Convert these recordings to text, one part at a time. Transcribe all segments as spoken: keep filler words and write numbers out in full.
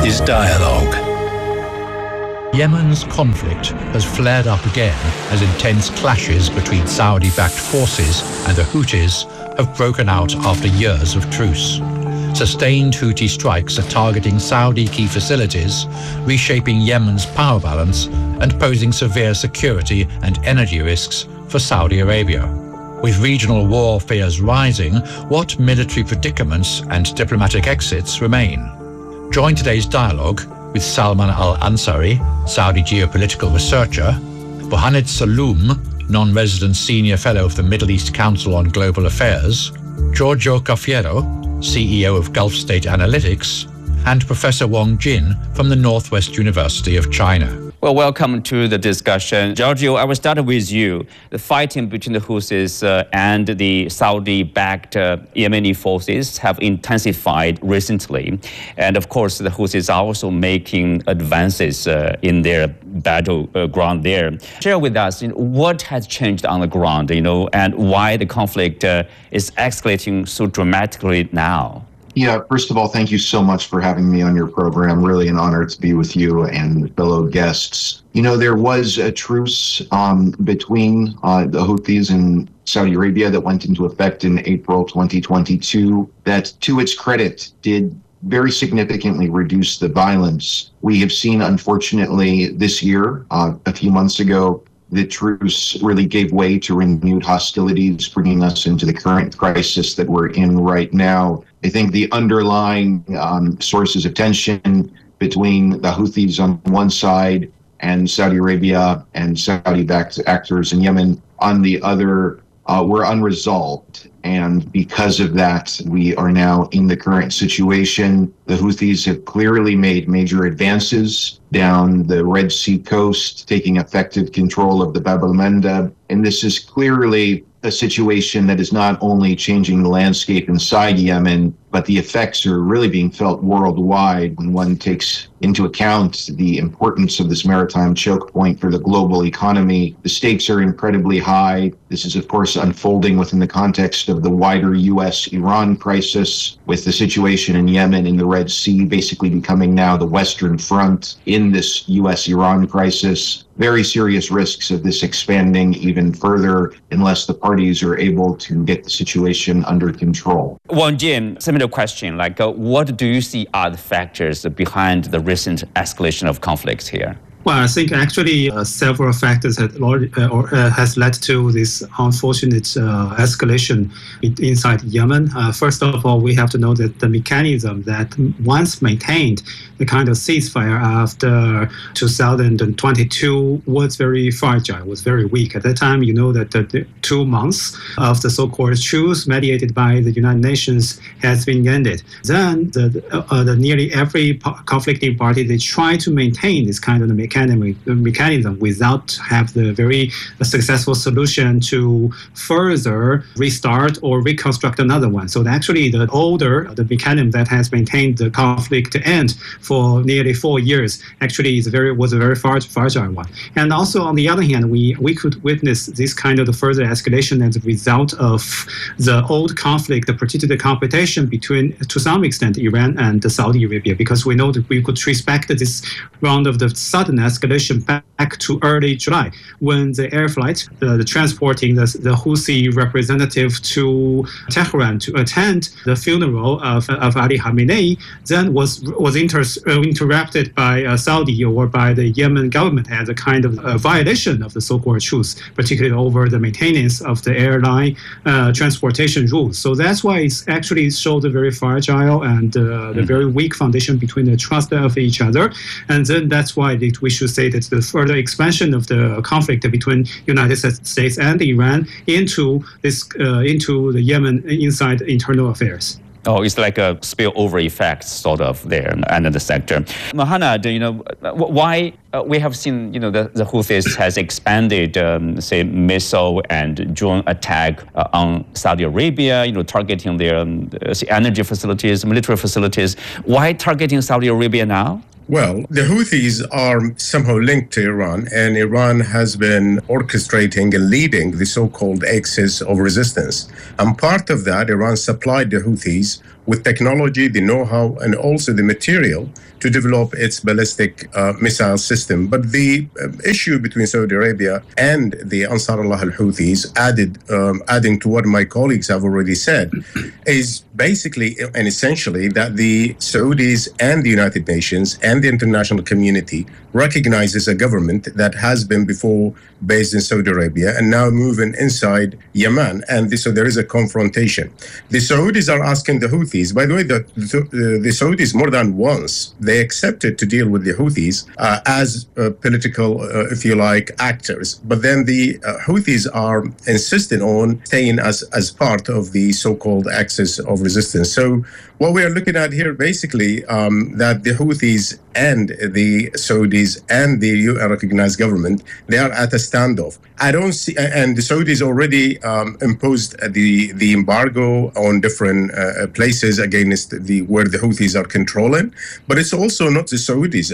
is Dialogue. Yemen's conflict has flared up again as intense clashes between Saudi-backed forces and the Houthis have broken out after years of truce. Sustained Houthi strikes are targeting Saudi key facilities, reshaping Yemen's power balance and posing severe security and energy risks for Saudi Arabia. With regional war fears rising, what military predicaments and diplomatic exits remain? Join today's dialogue with Salman Al-Ansari, Saudi geopolitical researcher, Mohamed Saloom, non-resident senior fellow of the Middle East Council on Global Affairs, Giorgio Cafiero, C E O of Gulf State Analytics, and Professor Wang Jin from the Northwest University of China. Well, welcome to the discussion. Giorgio, I will start with you. The fighting between the Houthis uh, and the Saudi-backed uh, Yemeni forces have intensified recently. And of course, the Houthis are also making advances uh, in their battleground there. Share with us, you know, what has changed on the ground, you know, and why the conflict uh, is escalating so dramatically now. Yeah, first of all, thank you so much for having me on your program. Really an honor to be with you and fellow guests. You know, there was a truce um, between uh, the Houthis and Saudi Arabia that went into effect in April twenty twenty-two that, to its credit, did very significantly reduce the violence. We have seen, unfortunately, this year, uh, a few months ago, the truce really gave way to renewed hostilities, bringing us into the current crisis that we're in right now. I think the underlying um, sources of tension between the Houthis on one side and Saudi Arabia and Saudi-backed actors in Yemen on the other uh, were unresolved. And because of that, we are now in the current situation. The Houthis have clearly made major advances down the Red Sea coast, taking effective control of the Bab el-Mandeb. And this is clearly a situation that is not only changing the landscape inside Yemen, but the effects are really being felt worldwide when one takes into account the importance of this maritime choke point for the global economy. The stakes are incredibly high. This is, of course, unfolding within the context of the wider U S Iran crisis, with the situation in Yemen in the Red Sea basically becoming now the Western Front in this U S Iran crisis. Very serious risks of this expanding even further unless the parties are able to get the situation under control. Wang Jin, similar question, like uh, what do you see are the factors behind the recent escalation of conflicts here? Well, I think actually uh, several factors had, uh, or, uh, has led to this unfortunate uh, escalation in, inside Yemen. Uh, first of all, we have to know that the mechanism that once maintained the kind of ceasefire after two thousand twenty-two was very fragile, was very weak. At that time, you know that the, the two months of the so-called truce mediated by the United Nations has been ended. Then the, uh, the nearly every conflicting party, they try to maintain this kind of mechanism mechanism without have the very successful solution to further restart or reconstruct another one. So actually the older, the mechanism that has maintained the conflict to end for nearly four years actually is very was a very fragile one. And also on the other hand, we, we could witness this kind of the further escalation as a result of the old conflict, the particular competition between, to some extent, Iran and Saudi Arabia, because we know that we could trace back to this round of the sudden escalation back to early July, when the air flight, the, the transporting the, the Houthi representative to Tehran to attend the funeral of, of Ali Khamenei, then was was inter, uh, interrupted by uh, Saudi or by the Yemen government as a kind of a violation of the so-called truce, particularly over the maintenance of the airline uh, transportation rules. So that's why it's actually showed a very fragile and uh, the very weak foundation between the trust of each other. And then that's why it, we should say that the further expansion of the conflict between United States and Iran into this uh, into the Yemen inside internal affairs. Oh, it's like a spillover effect, sort of, there under the sector. Mohamed, you know, why uh, we have seen, you know, the, the Houthis has expanded, um, say, missile and drone attack uh, on Saudi Arabia, you know, targeting their um, energy facilities, military facilities. Why targeting Saudi Arabia now? Well, the Houthis are somehow linked to Iran, and Iran has been orchestrating and leading the so-called axis of resistance. And part of that, Iran supplied the Houthis with technology, the know-how, and also the material to develop its ballistic uh, missile system. But the uh, issue between Saudi Arabia and the Ansar Allah al-Houthis, added, um, adding to what my colleagues have already said, is basically and essentially that the Saudis and the United Nations and the international community recognizes a government that has been before based in Saudi Arabia and now moving inside Yemen. And this, so there is a confrontation. The Saudis are asking the Houthis, by the way, the, the, the Saudis more than once, they accepted to deal with the Houthis uh, as uh, political, uh, if you like, actors. But then the uh, Houthis are insisting on staying as, as part of the so-called axis of resistance. So what we are looking at here, basically, um, that the Houthis and the Saudis and the U N-recognized government, they are at a standoff. I don't see, and the Saudis already um, imposed the the embargo on different uh, places against the where the Houthis are controlling. But it's also not the Saudis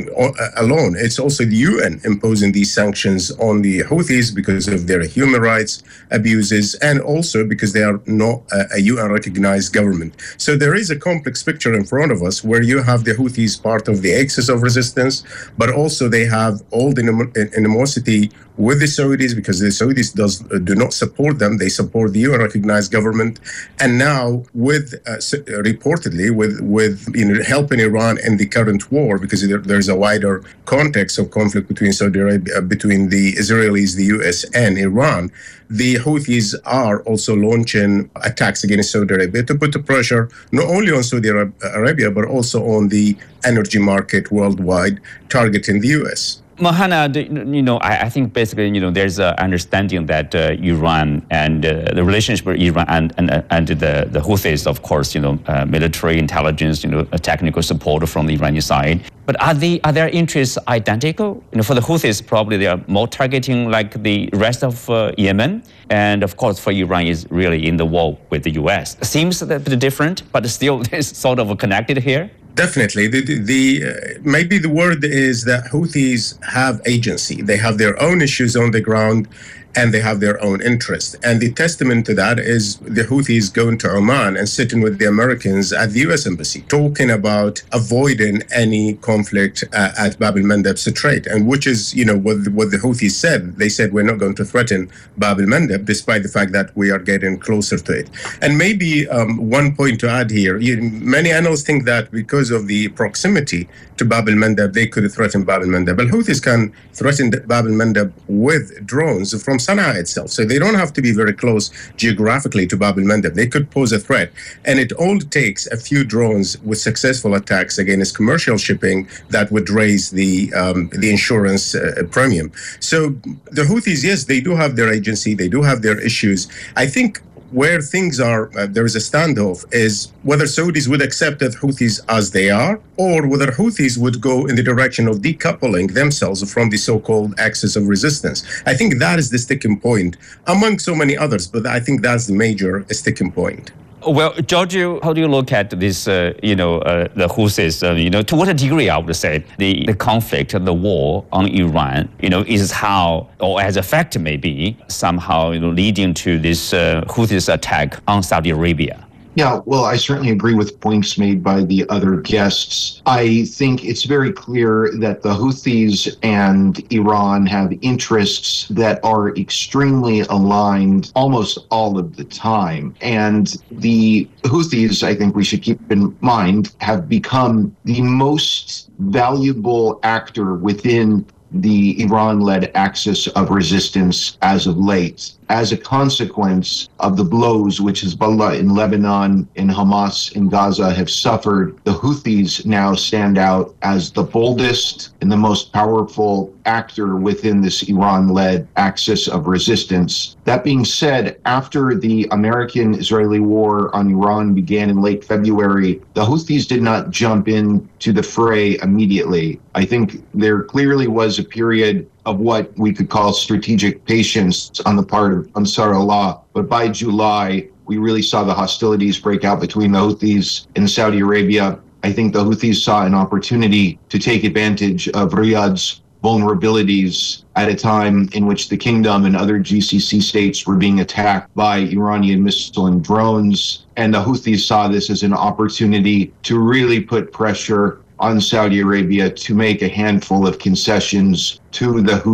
uh, alone. It's also the U N imposing these sanctions on the Houthis because of their human rights abuses and also because they are not a, a U N-recognized government. So there is a complex picture in front of us where you have the Houthis part of the axis of resistance, but also they have all the animosity with the Saudis because the Saudis does uh, do not support them. They support the U N-recognized government, and now with uh, reportedly with with you know, helping Iran in the current war because there, there's a wider context of conflict between Saudi Arabia, between the Israelis, the U S, and Iran. The Houthis are also launching attacks against Saudi Arabia to put the pressure not only on Saudi Arabia but also on the energy market worldwide, targeting the U S. Mohana, you know, I, I think basically, you know, there's an understanding that uh, Iran and uh, the relationship with Iran and and, and the, the Houthis, of course, you know, uh, military intelligence, you know, technical support from the Iranian side. But are they are their interests identical? You know, for the Houthis, probably they are more targeting like the rest of uh, Yemen, and of course, for Iran is really in the war with the U S. Seems a bit different, but still, it's sort of connected here. Definitely. The, the, the uh, maybe the word is that Houthis have agency. They have their own issues on the ground and they have their own interest. And the testament to that is the Houthis going to Oman and sitting with the Americans at the U S Embassy, talking about avoiding any conflict uh, at Bab el-Mandeb Strait, and which is, you know, what the, what the Houthis said. They said, we're not going to threaten Bab el-Mandeb, despite the fact that we are getting closer to it. And maybe um, one point to add here, you, many analysts think that because of the proximity to Bab el-Mandeb, they could threaten Bab el-Mandeb. But Houthis can threaten Bab el-Mandeb with drones from Sana'a itself. So they don't have to be very close geographically to Bab el-Mandeb. They could pose a threat. And it all takes a few drones with successful attacks against commercial shipping that would raise the um, the insurance uh, premium. So the Houthis, yes, they do have their agency. They do have their issues. I think where things are, uh, there is a standoff, is whether Saudis would accept the Houthis as they are, or whether Houthis would go in the direction of decoupling themselves from the so-called axis of resistance. I think that is the sticking point, among so many others, but I think that's the major sticking point. Well, Giorgio, how do you look at this, uh, you know, uh, the Houthis, uh, you know, to what degree, I would say, the, the conflict, the war on Iran, you know, is how, or as a fact maybe, somehow, you know, leading to this uh, Houthis attack on Saudi Arabia? Yeah, well, I certainly agree with points made by the other guests. I think it's very clear that the Houthis and Iran have interests that are extremely aligned almost all of the time. And the Houthis, I think we should keep in mind, have become the most valuable actor within the Iran-led axis of resistance as of late, as a consequence of the blows which Hezbollah in Lebanon and Hamas in Gaza have suffered. The Houthis now stand out as the boldest and the most powerful actor within this Iran-led axis of resistance. That being said, after the American-Israeli war on Iran began in late February, the Houthis did not jump in to the fray immediately. I think there clearly was a period of what we could call strategic patience on the part of Ansar Allah. But by July, we really saw the hostilities break out between the Houthis and Saudi Arabia. I think the Houthis saw an opportunity to take advantage of Riyadh's vulnerabilities at a time in which the kingdom and other G C C states were being attacked by Iranian missile and drones. And the Houthis saw this as an opportunity to really put pressure on Saudi Arabia to make a handful of concessions to the Houthis.